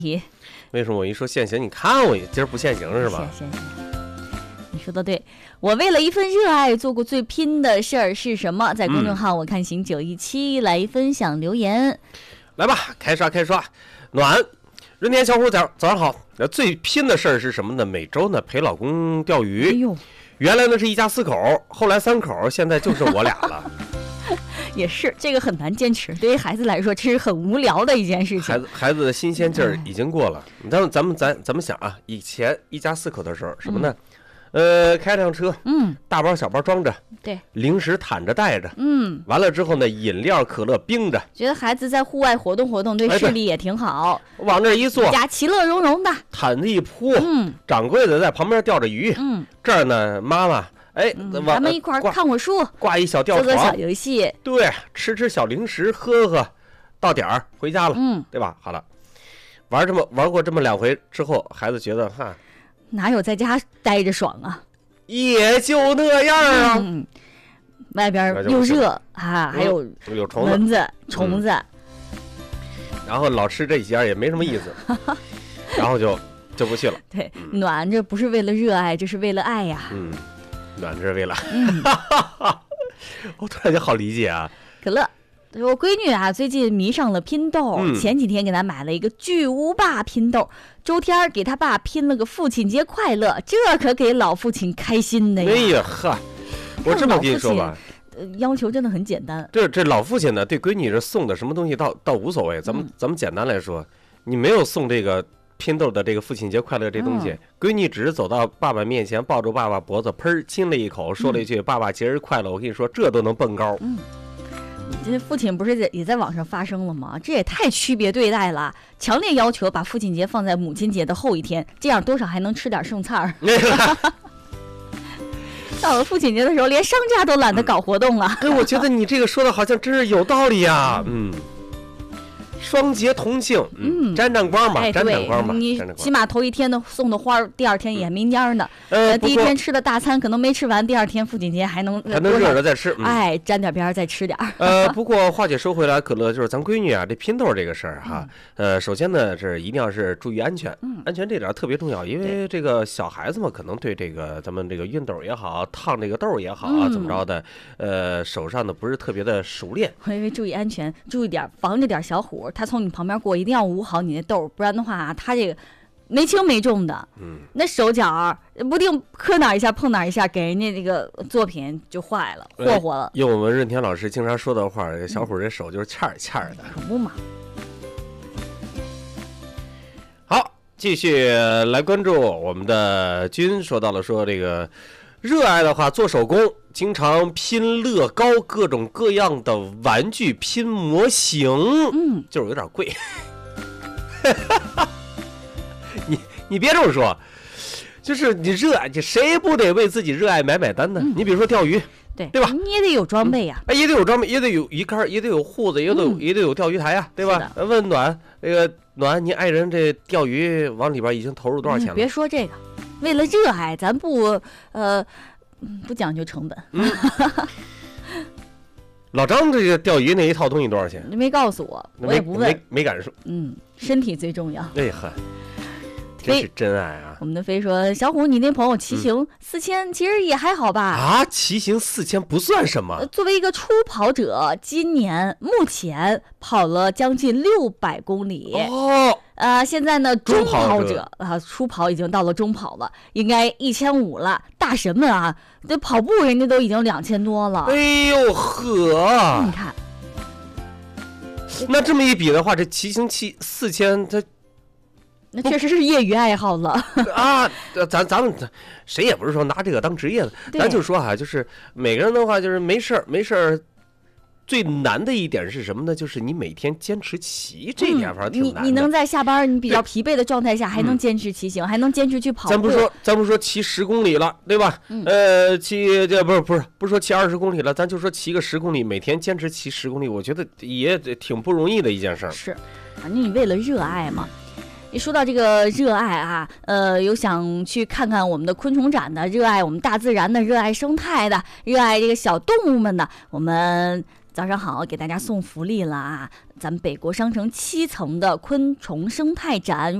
为什么我一说现行，你看我今儿不现行是吧？ 行，你说的对。我为了一份热爱做过最拼的事儿是什么？在公众号我看行917来分享留言。 来吧，开刷。暖，人天小虎早上好。最拼的事儿是什么呢？每周呢陪老公钓鱼。 哎呦， 原来呢是一家4口，后来3口，现在就剩我俩了。 也是，这个很难坚持，对于孩子来说，这是很无聊的一件事情。 孩子的新鲜劲儿已经过了。咱们想啊，以前一家4口的时候，什么呢？开辆车，大包小包装着， 对， 零食摊着带着，完了之后呢，饮料可乐冰着， 觉得孩子在户外活动，对视力也挺好。 往那一坐， 家其乐融融的， 毯子一铺，掌柜的在旁边钓着鱼，这儿呢，妈妈， 咱们一块儿看会书， 挂一小吊床， 做个小游戏， 对，吃小零食，喝，到点儿回家了，对吧？好了，玩过这么2回之后，孩子觉得哈。 哪有在家待着爽啊？ 也就那样啊。 外边又热啊，还有蚊子、虫子， 然后老吃这些也没什么意思，然后就不去了。 对，暖这不是为了热爱，这是为了爱呀。 暖这是为了。我突然间好理解啊。 可乐。我闺女啊，最近迷上了拼豆，前几天给她买了一个巨无霸拼豆，周天给她爸拼了个父亲节快乐，这可给老父亲开心的呀！ 哎呀呵，我这么跟你说吧， 要求真的很简单。 这老父亲呢，对闺女这送的什么东西倒无所谓，咱们简单来说，你没有送这个拼豆的这个父亲节快乐这东西，闺女只是走到爸爸面前，抱住爸爸脖子，砰亲了一口，说了一句“爸爸节日快乐”，我跟你说，这都能蹦高。 这父亲不是也在网上发声了吗？这也太区别对待了！强烈要求把父亲节放在母亲节的后一天，这样多少还能吃点剩菜儿。到了父亲节的时候，连商家都懒得搞活动了。 我觉得你这个说的好像真是有道理呀。双节同庆，沾沾光吧，沾沾光吧。 你起码头一天的送的花，第2天也没蔫呢。第一天吃的大餐可能没吃完，第2天父亲节还能热着再吃。 沾点边再吃点。 不过话且说回来，可乐就是咱闺女啊，这拼豆这个事儿哈，首先呢是一定要是注意安全，安全这点特别重要，因为这个小孩子嘛，可能对这个咱们这个熨斗也好，烫这个豆也好啊，怎么着的，手上呢不是特别的熟练。 因为注意安全，注意点，防着点小虎。他从你旁边过，一定要捂好你那豆，不然的话，他这个没轻没重的，那手脚不定磕哪一下碰哪一下，给人家这个作品就坏了，霍霍了。 用我们任天老师经常说的话，小虎这手就是欠儿的， 可不嘛。 好，继续来关注我们的君说到了说这个热爱的话，做手工。经常拼乐高，各种各样的玩具，拼模型，就是有点贵。你别这么说，就是你热爱，你谁不得为自己热爱买单呢？你比如说钓鱼，对吧？ 你也得有装备呀， 也得有装备，也得有鱼竿，也得有护子，也得有钓鱼台呀，对吧？问暖，这个暖，你爱人这钓鱼往里边已经投入多少钱了？ 别说这个，为了热爱，咱不讲究成本。 老张这个钓鱼那一套东西多少钱？ 你没告诉我，我也不问， 没感受。 身体最重要。 哎呵，真是真爱啊！ 我们的飞说，小虎，你那朋友骑行4000，其实也还好吧？ 啊，骑行4000不算什么。 作为一个初跑者，今年目前跑了将近600公里。现在呢，中跑者初跑已经到了中跑了，应该1500了。大神们啊，这跑步人家都已经2000多了。 哎呦呵， 你看， 那这么一比的话，这骑行4000，它那确实是业余爱好了啊。咱们谁也不是说拿这个当职业的，咱就说哈，就是每个人的话，就是没事儿。最难的一点是什么呢？就是你每天坚持骑，这点反正挺难的。 你能在下班你比较疲惫的状态下，还能坚持骑行，还能坚持去跑步。 咱不说骑10公里了，对吧？骑这不说骑20公里了，咱就说骑个10公里，每天坚持骑10公里，我觉得也挺不容易的一件事儿。 是，反正你为了热爱嘛。一说到这个热爱啊，有想去看看我们的昆虫展的，热爱我们大自然的，热爱生态的，热爱这个小动物们的，我们早上好，给大家送福利了啊！咱们北国商城7层的昆虫生态展